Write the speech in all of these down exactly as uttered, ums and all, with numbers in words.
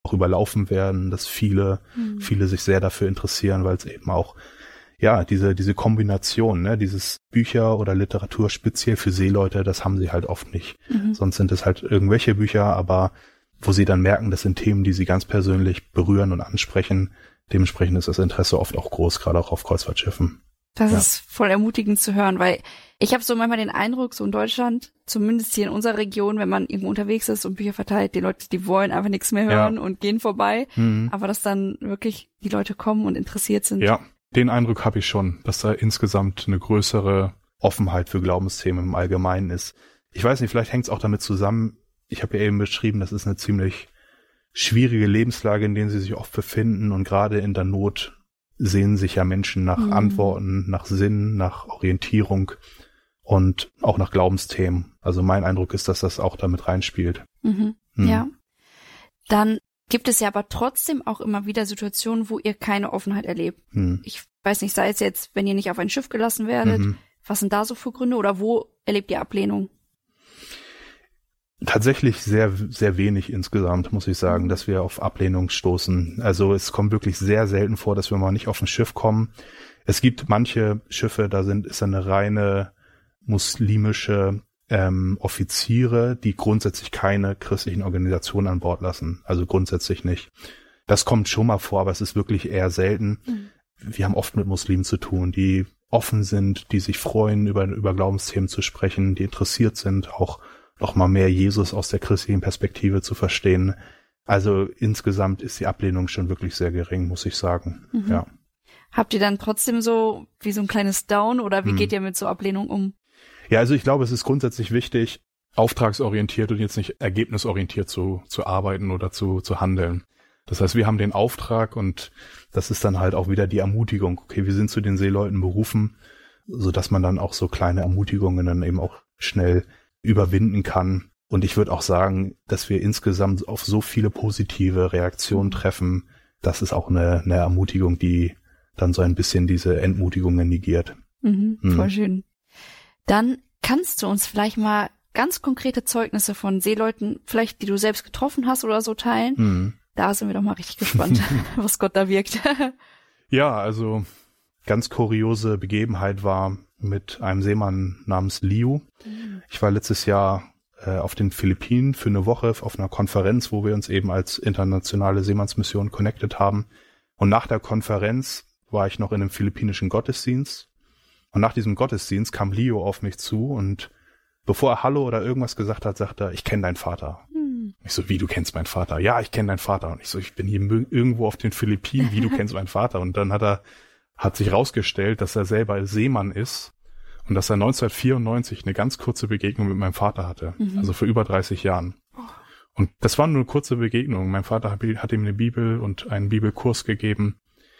auch überlaufen werden, dass viele, mhm. viele sich sehr dafür interessieren, weil es eben auch, ja, diese, diese Kombination, ne, dieses Bücher oder Literatur speziell für Seeleute, das haben sie halt oft nicht. Mhm. Sonst sind es halt irgendwelche Bücher, aber wo sie dann merken, das sind Themen, die sie ganz persönlich berühren und ansprechen. Dementsprechend ist das Interesse oft auch groß, gerade auch auf Kreuzfahrtschiffen. Das ja. ist voll ermutigend zu hören, weil ich habe so manchmal den Eindruck, so in Deutschland, zumindest hier in unserer Region, wenn man irgendwo unterwegs ist und Bücher verteilt, die Leute, die wollen einfach nichts mehr hören ja. und gehen vorbei. Mhm. Aber dass dann wirklich die Leute kommen und interessiert sind. Ja, den Eindruck habe ich schon, dass da insgesamt eine größere Offenheit für Glaubensthemen im Allgemeinen ist. Ich weiß nicht, vielleicht hängt es auch damit zusammen, ich habe ja eben beschrieben, das ist eine ziemlich schwierige Lebenslage, in der sie sich oft befinden und gerade in der Not sehen sich ja Menschen nach mhm. Antworten, nach Sinn, nach Orientierung und auch nach Glaubensthemen. Also mein Eindruck ist, dass das auch damit reinspielt. Mhm. Mhm. Ja. Dann gibt es ja aber trotzdem auch immer wieder Situationen, wo ihr keine Offenheit erlebt. Mhm. Ich weiß nicht, sei es jetzt, wenn ihr nicht auf ein Schiff gelassen werdet, mhm. was sind da so für Gründe oder wo erlebt ihr Ablehnung? Tatsächlich sehr, sehr wenig insgesamt, muss ich sagen, dass wir auf Ablehnung stoßen. Also es kommt wirklich sehr selten vor, dass wir mal nicht auf ein Schiff kommen. Es gibt manche Schiffe, da sind ist eine reine muslimische ähm, Offiziere, die grundsätzlich keine christlichen Organisationen an Bord lassen. Also grundsätzlich nicht. Das kommt schon mal vor, aber es ist wirklich eher selten. Mhm. Wir haben oft mit Muslimen zu tun, die offen sind, die sich freuen, über, über Glaubensthemen zu sprechen, die interessiert sind, auch noch mal mehr Jesus aus der christlichen Perspektive zu verstehen. Also insgesamt ist die Ablehnung schon wirklich sehr gering, muss ich sagen. Mhm. Ja. Habt ihr dann trotzdem so wie so ein kleines Down oder wie mhm. geht ihr mit so Ablehnung um? Ja, also ich glaube, es ist grundsätzlich wichtig, auftragsorientiert und jetzt nicht ergebnisorientiert zu, zu arbeiten oder zu, zu handeln. Das heißt, wir haben den Auftrag und das ist dann halt auch wieder die Ermutigung. Okay, wir sind zu den Seeleuten berufen, sodass man dann auch so kleine Ermutigungen dann eben auch schnell überwinden kann. Und ich würde auch sagen, dass wir insgesamt auf so viele positive Reaktionen treffen, das ist auch eine, eine Ermutigung, die dann so ein bisschen diese Entmutigungen negiert. Mhm, mhm. Voll schön. Dann kannst du uns vielleicht mal ganz konkrete Zeugnisse von Seeleuten, vielleicht die du selbst getroffen hast oder so teilen. Mhm. Da sind wir doch mal richtig gespannt, was Gott da wirkt. Ja, also ganz kuriose Begebenheit war mit einem Seemann namens Liu. Mhm. Ich war letztes Jahr äh, auf den Philippinen für eine Woche auf einer Konferenz, wo wir uns eben als internationale Seemannsmission connected haben. Und nach der Konferenz war ich noch in einem philippinischen Gottesdienst. Und nach diesem Gottesdienst kam Liu auf mich zu und bevor er Hallo oder irgendwas gesagt hat, sagt er, ich kenne deinen Vater. Mhm. Ich so, wie, du kennst meinen Vater? Ja, ich kenne deinen Vater. Und ich so, ich bin hier irgendwo auf den Philippinen, wie, du kennst meinen Vater? Und dann hat er hat sich rausgestellt, dass er selber Seemann ist und dass er neunzehnhundertvierundneunzig eine ganz kurze Begegnung mit meinem Vater hatte, mhm. also vor über dreißig Jahren. Und das war nur eine kurze Begegnung. Mein Vater hat, hat ihm eine Bibel und einen Bibelkurs gegeben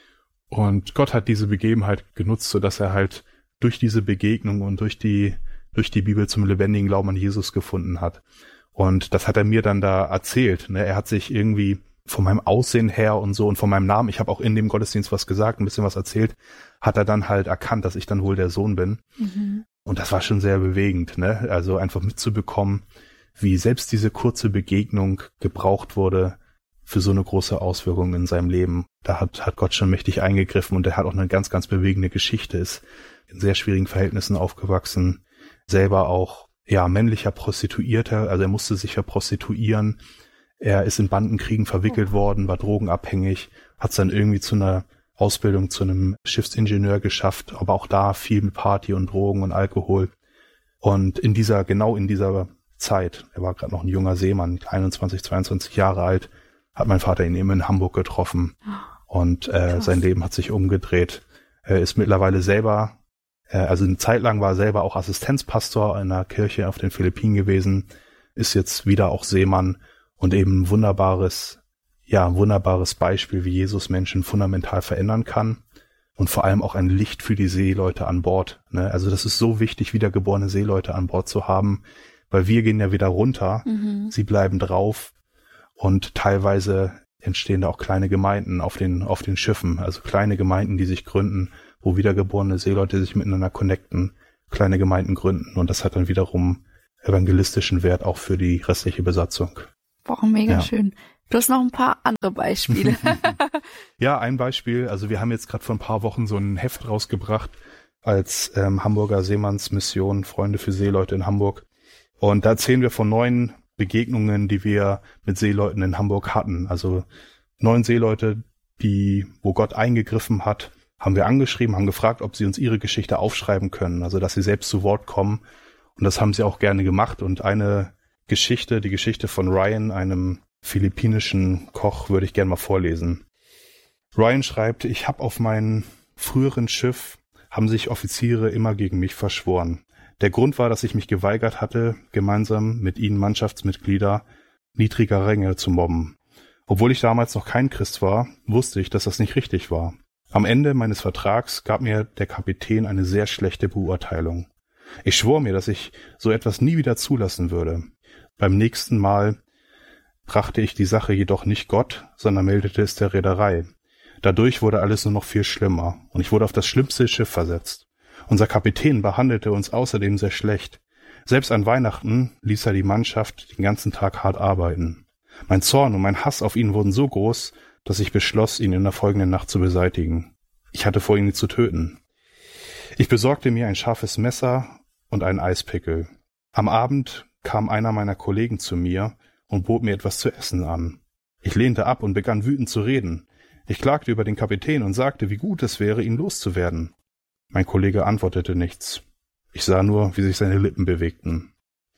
und Gott hat diese Begebenheit genutzt, sodass er halt durch diese Begegnung und durch die durch die Bibel zum lebendigen Glauben an Jesus gefunden hat. Und das hat er mir dann da erzählt. Ne? Er hat sich irgendwie von meinem Aussehen her und so und von meinem Namen, ich habe auch in dem Gottesdienst was gesagt, ein bisschen was erzählt, hat er dann halt erkannt, dass ich dann wohl der Sohn bin. Mhm. Und das war schon sehr bewegend, ne? Also einfach mitzubekommen, wie selbst diese kurze Begegnung gebraucht wurde für so eine große Auswirkung in seinem Leben. Da hat, hat Gott schon mächtig eingegriffen und er hat auch eine ganz, ganz bewegende Geschichte, ist in sehr schwierigen Verhältnissen aufgewachsen, selber auch, ja, männlicher Prostituierter, also er musste sich ja prostituieren. Er ist in Bandenkriegen verwickelt worden, war drogenabhängig, hat es dann irgendwie zu einer Ausbildung zu einem Schiffsingenieur geschafft, aber auch da viel mit Party und Drogen und Alkohol. Und in dieser, genau in dieser Zeit, er war gerade noch ein junger Seemann, einundzwanzig, zweiundzwanzig Jahre alt, hat mein Vater ihn eben in Hamburg getroffen und äh, sein Leben hat sich umgedreht. Er ist mittlerweile selber, äh, also eine Zeit lang war er selber auch Assistenzpastor in einer Kirche auf den Philippinen gewesen, ist jetzt wieder auch Seemann. Und eben ein wunderbares, ja, ein wunderbares Beispiel, wie Jesus Menschen fundamental verändern kann und vor allem auch ein Licht für die Seeleute an Bord. Ne? Also das ist so wichtig, wiedergeborene Seeleute an Bord zu haben, weil wir gehen ja wieder runter, mhm. sie bleiben drauf und teilweise entstehen da auch kleine Gemeinden auf den auf den Schiffen, also kleine Gemeinden, die sich gründen, wo wiedergeborene Seeleute sich miteinander connecten, kleine Gemeinden gründen und das hat dann wiederum evangelistischen Wert auch für die restliche Besatzung. Boah, mega ja. schön. Du hast noch ein paar andere Beispiele. Ja, ein Beispiel. Also wir haben jetzt gerade vor ein paar Wochen so ein Heft rausgebracht als ähm, Hamburger Seemannsmission, Freunde für Seeleute in Hamburg. Und da erzählen wir von neun Begegnungen, die wir mit Seeleuten in Hamburg hatten. Also neun Seeleute, die, wo Gott eingegriffen hat, haben wir angeschrieben, haben gefragt, ob sie uns ihre Geschichte aufschreiben können, also dass sie selbst zu Wort kommen. Und das haben sie auch gerne gemacht. Und eine Geschichte, die Geschichte von Ryan, einem philippinischen Koch, würde ich gerne mal vorlesen. Ryan schreibt, ich habe auf meinem früheren Schiff, haben sich Offiziere immer gegen mich verschworen. Der Grund war, dass ich mich geweigert hatte, gemeinsam mit ihnen Mannschaftsmitglieder niedriger Ränge zu mobben. Obwohl ich damals noch kein Christ war, wusste ich, dass das nicht richtig war. Am Ende meines Vertrags gab mir der Kapitän eine sehr schlechte Beurteilung. Ich schwor mir, dass ich so etwas nie wieder zulassen würde. Beim nächsten Mal brachte ich die Sache jedoch nicht Gott, sondern meldete es der Reederei. Dadurch wurde alles nur noch viel schlimmer und ich wurde auf das schlimmste Schiff versetzt. Unser Kapitän behandelte uns außerdem sehr schlecht. Selbst an Weihnachten ließ er die Mannschaft den ganzen Tag hart arbeiten. Mein Zorn und mein Hass auf ihn wurden so groß, dass ich beschloss, ihn in der folgenden Nacht zu beseitigen. Ich hatte vor, ihn zu töten. Ich besorgte mir ein scharfes Messer und einen Eispickel. Am Abend kam einer meiner Kollegen zu mir und bot mir etwas zu essen an. Ich lehnte ab und begann wütend zu reden. Ich klagte über den Kapitän und sagte, wie gut es wäre, ihn loszuwerden. Mein Kollege antwortete nichts. Ich sah nur, wie sich seine Lippen bewegten.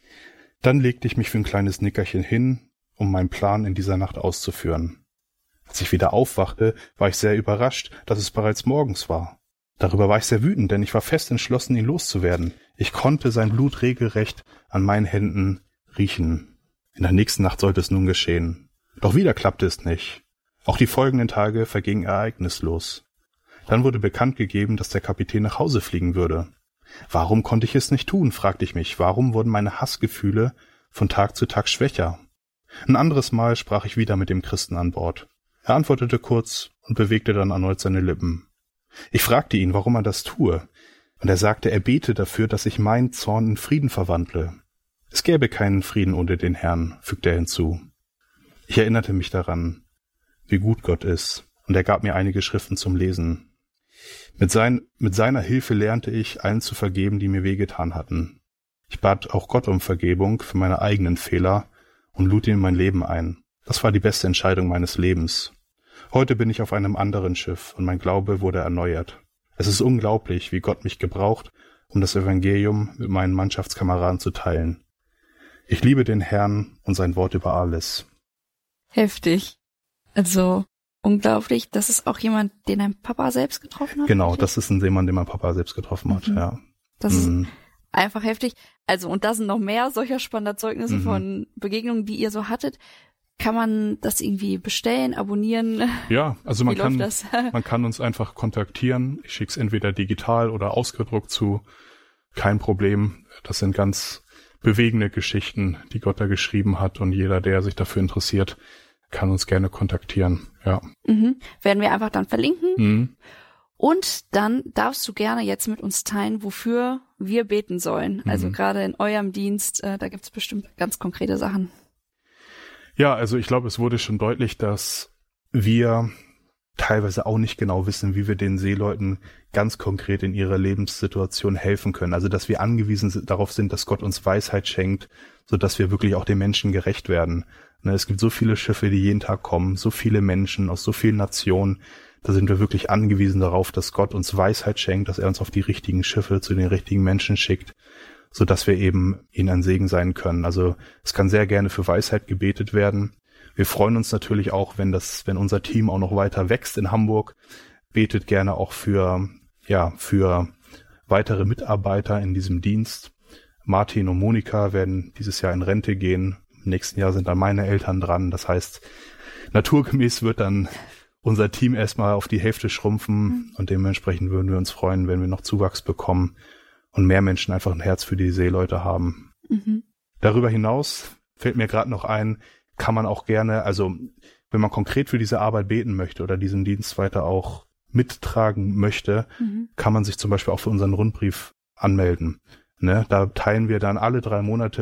Dann legte ich mich für ein kleines Nickerchen hin, um meinen Plan in dieser Nacht auszuführen. Als ich wieder aufwachte, war ich sehr überrascht, dass es bereits morgens war. Darüber war ich sehr wütend, denn ich war fest entschlossen, ihn loszuwerden. Ich konnte sein Blut regelrecht an meinen Händen riechen. In der nächsten Nacht sollte es nun geschehen. Doch wieder klappte es nicht. Auch die folgenden Tage vergingen ereignislos. Dann wurde bekannt gegeben, dass der Kapitän nach Hause fliegen würde. Warum konnte ich es nicht tun, fragte ich mich. Warum wurden meine Hassgefühle von Tag zu Tag schwächer? Ein anderes Mal sprach ich wieder mit dem Christen an Bord. Er antwortete kurz und bewegte dann erneut seine Lippen. Ich fragte ihn, warum er das tue, und er sagte, er bete dafür, dass ich meinen Zorn in Frieden verwandle. Es gäbe keinen Frieden ohne den Herrn, fügte er hinzu. Ich erinnerte mich daran, wie gut Gott ist, und er gab mir einige Schriften zum Lesen. Mit, sein, mit seiner Hilfe lernte ich, allen zu vergeben, die mir wehgetan hatten. Ich bat auch Gott um Vergebung für meine eigenen Fehler und lud ihn in mein Leben ein. Das war die beste Entscheidung meines Lebens. Heute bin ich auf einem anderen Schiff und mein Glaube wurde erneuert. Es ist unglaublich, wie Gott mich gebraucht, um das Evangelium mit meinen Mannschaftskameraden zu teilen. Ich liebe den Herrn und sein Wort über alles. Heftig. Also unglaublich. Das ist auch jemand, den dein Papa selbst getroffen hat? Genau, das ist ein Seemann, den mein Papa selbst getroffen hat, mhm. ja. Das mhm. ist einfach heftig. Also, und da sind noch mehr solcher spannender Zeugnisse mhm. von Begegnungen, die ihr so hattet. Kann man das irgendwie bestellen, abonnieren? Ja, also man kann, man kann uns einfach kontaktieren. Ich schicke es entweder digital oder ausgedruckt zu. Kein Problem. Das sind ganz bewegende Geschichten, die Gott da geschrieben hat, und jeder, der sich dafür interessiert, kann uns gerne kontaktieren. Ja. Mhm. Werden wir einfach dann verlinken. Mhm. Und dann darfst du gerne jetzt mit uns teilen, wofür wir beten sollen. Also mhm. gerade in eurem Dienst, äh, da gibt es bestimmt ganz konkrete Sachen. Ja, also ich glaube, es wurde schon deutlich, dass wir teilweise auch nicht genau wissen, wie wir den Seeleuten ganz konkret in ihrer Lebenssituation helfen können. Also dass wir angewiesen darauf sind, dass Gott uns Weisheit schenkt, sodass wir wirklich auch den Menschen gerecht werden. Es gibt so viele Schiffe, die jeden Tag kommen, so viele Menschen aus so vielen Nationen. Da sind wir wirklich angewiesen darauf, dass Gott uns Weisheit schenkt, dass er uns auf die richtigen Schiffe zu den richtigen Menschen schickt, sodass wir eben ihnen ein Segen sein können. Also es kann sehr gerne für Weisheit gebetet werden. Wir freuen uns natürlich auch, wenn das, wenn unser Team auch noch weiter wächst in Hamburg. Betet gerne auch für, ja, für weitere Mitarbeiter in diesem Dienst. Martin und Monika werden dieses Jahr in Rente gehen. Im nächsten Jahr sind dann meine Eltern dran. Das heißt, naturgemäß wird dann unser Team erstmal auf die Hälfte schrumpfen, mhm. und dementsprechend würden wir uns freuen, wenn wir noch Zuwachs bekommen und mehr Menschen einfach ein Herz für die Seeleute haben. Mhm. Darüber hinaus fällt mir gerade noch ein, kann man auch gerne, also wenn man konkret für diese Arbeit beten möchte oder diesen Dienst weiter auch mittragen möchte, mhm. kann man sich zum Beispiel auch für unseren Rundbrief anmelden. Ne? Da teilen wir dann alle drei Monate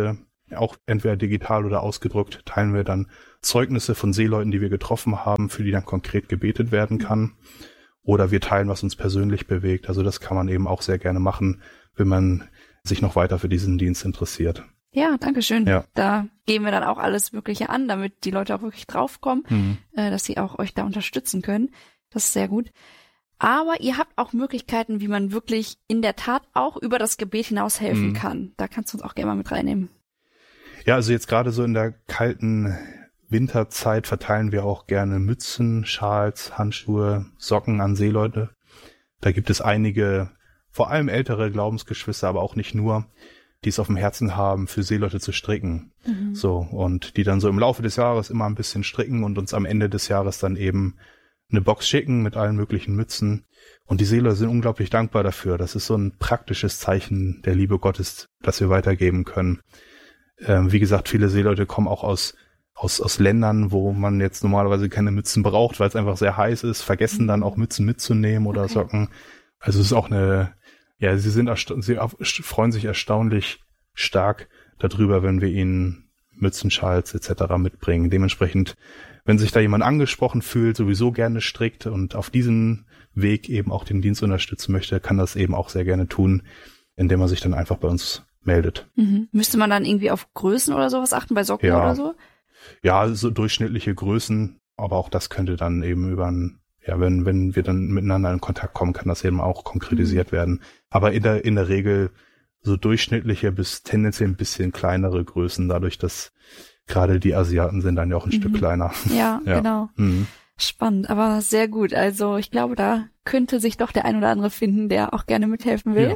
auch entweder digital oder ausgedruckt, teilen wir dann Zeugnisse von Seeleuten, die wir getroffen haben, für die dann konkret gebetet werden kann. Oder wir teilen, was uns persönlich bewegt. Also das kann man eben auch sehr gerne machen, wenn man sich noch weiter für diesen Dienst interessiert. Ja, danke schön. Ja. Da geben wir dann auch alles Mögliche an, damit die Leute auch wirklich draufkommen, mhm. äh, dass sie auch euch da unterstützen können. Das ist sehr gut. Aber ihr habt auch Möglichkeiten, wie man wirklich in der Tat auch über das Gebet hinaus helfen mhm. kann. Da kannst du uns auch gerne mal mit reinnehmen. Ja, also jetzt gerade so in der kalten Winterzeit verteilen wir auch gerne Mützen, Schals, Handschuhe, Socken an Seeleute. Da gibt es einige, vor allem ältere Glaubensgeschwister, aber auch nicht nur, die es auf dem Herzen haben, für Seeleute zu stricken. Mhm. So, und die dann so im Laufe des Jahres immer ein bisschen stricken und uns am Ende des Jahres dann eben eine Box schicken mit allen möglichen Mützen. Und die Seeleute sind unglaublich dankbar dafür. Das ist so ein praktisches Zeichen der Liebe Gottes, das wir weitergeben können. Ähm, wie gesagt, viele Seeleute kommen auch aus aus aus Ländern, wo man jetzt normalerweise keine Mützen braucht, weil es einfach sehr heiß ist, vergessen dann auch Mützen mitzunehmen oder okay. Socken. Also es ist auch eine, ja, sie sind ersta- sie freuen sich erstaunlich stark darüber, wenn wir ihnen Mützen, Schals et cetera mitbringen. Dementsprechend, wenn sich da jemand angesprochen fühlt, sowieso gerne strickt und auf diesen Weg eben auch den Dienst unterstützen möchte, kann das eben auch sehr gerne tun, indem er sich dann einfach bei uns meldet. Mhm. Müsste man dann irgendwie auf Größen oder sowas achten, bei Socken ja. oder so? Ja, so durchschnittliche Größen, aber auch das könnte dann eben über ein, ja, wenn, wenn wir dann miteinander in Kontakt kommen, kann das eben auch konkretisiert mhm. werden. Aber in der, in der Regel so durchschnittliche bis tendenziell ein bisschen kleinere Größen, dadurch, dass gerade die Asiaten sind dann ja auch ein mhm. Stück kleiner. Ja, ja. genau. Mhm. Spannend, aber sehr gut. Also ich glaube, da könnte sich doch der ein oder andere finden, der auch gerne mithelfen will. Ja.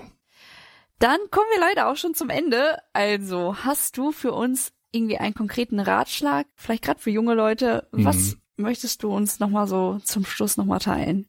Dann kommen wir leider auch schon zum Ende. Also hast du für uns irgendwie einen konkreten Ratschlag, vielleicht gerade für junge Leute? Mhm. Was möchtest du uns nochmal so zum Schluss nochmal teilen?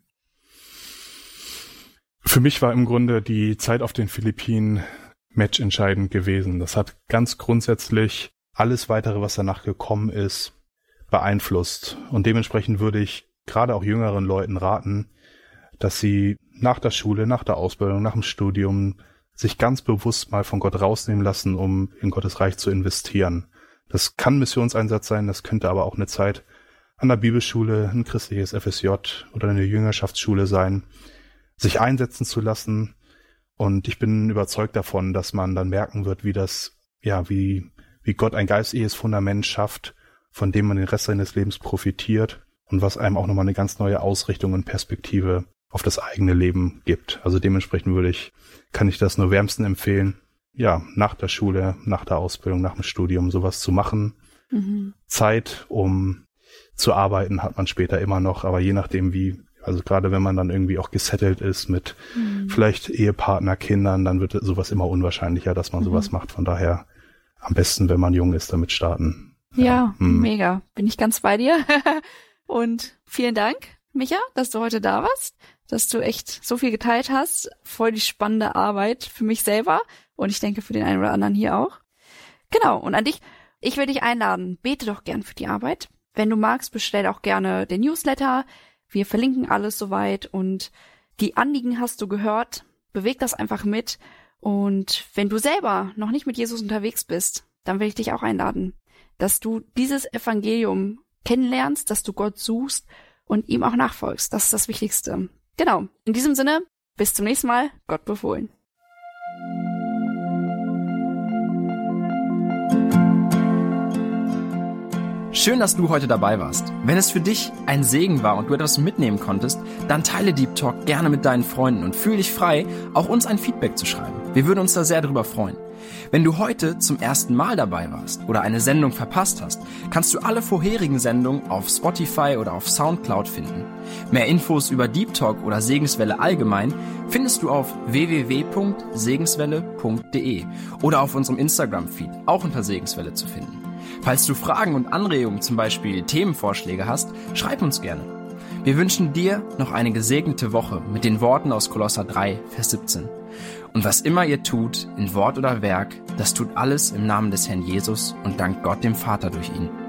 Für mich war im Grunde die Zeit auf den Philippinen matchentscheidend gewesen. Das hat ganz grundsätzlich alles weitere, was danach gekommen ist, beeinflusst. Und dementsprechend würde ich gerade auch jüngeren Leuten raten, dass sie nach der Schule, nach der Ausbildung, nach dem Studium sich ganz bewusst mal von Gott rausnehmen lassen, um in Gottes Reich zu investieren. Das kann Missionseinsatz sein, das könnte aber auch eine Zeit an der Bibelschule, ein christliches F S J oder eine Jüngerschaftsschule sein, sich einsetzen zu lassen. Und ich bin überzeugt davon, dass man dann merken wird, wie das, ja, wie, wie Gott ein geistliches Fundament schafft, von dem man den Rest seines Lebens profitiert und was einem auch nochmal eine ganz neue Ausrichtung und Perspektive auf das eigene Leben gibt. Also dementsprechend würde ich, kann ich das nur wärmsten empfehlen, ja, nach der Schule, nach der Ausbildung, nach dem Studium sowas zu machen. Mhm. Zeit, um zu arbeiten, hat man später immer noch, aber je nachdem wie, also gerade wenn man dann irgendwie auch gesettelt ist mit mhm. vielleicht Ehepartner, Kindern, dann wird sowas immer unwahrscheinlicher, dass man mhm. sowas macht. Von daher am besten, wenn man jung ist, damit starten. Ja, ja. Mhm. Mega. Bin ich ganz bei dir. Und vielen Dank, Micha, dass du heute da warst, dass du echt so viel geteilt hast. Voll die spannende Arbeit für mich selber und ich denke für den einen oder anderen hier auch. Genau, und an dich, ich will dich einladen, bete doch gern für die Arbeit. Wenn du magst, bestell auch gerne den Newsletter. Wir verlinken alles soweit und die Anliegen hast du gehört. Beweg das einfach mit. Und wenn du selber noch nicht mit Jesus unterwegs bist, dann will ich dich auch einladen, dass du dieses Evangelium kennenlernst, dass du Gott suchst und ihm auch nachfolgst. Das ist das Wichtigste. Genau. In diesem Sinne, bis zum nächsten Mal. Gott befohlen. Schön, dass du heute dabei warst. Wenn es für dich ein Segen war und du etwas mitnehmen konntest, dann teile Deep Talk gerne mit deinen Freunden und fühl dich frei, auch uns ein Feedback zu schreiben. Wir würden uns da sehr drüber freuen. Wenn du heute zum ersten Mal dabei warst oder eine Sendung verpasst hast, kannst du alle vorherigen Sendungen auf Spotify oder auf Soundcloud finden. Mehr Infos über Deep Talk oder Segenswelle allgemein findest du auf w w w punkt segenswelle punkt d e oder auf unserem Instagram-Feed, auch unter Segenswelle zu finden. Falls du Fragen und Anregungen, zum Beispiel Themenvorschläge hast, schreib uns gerne. Wir wünschen dir noch eine gesegnete Woche mit den Worten aus Kolosser drei, Vers siebzehn. Und was immer ihr tut, in Wort oder Werk, das tut alles im Namen des Herrn Jesus und dankt Gott dem Vater durch ihn.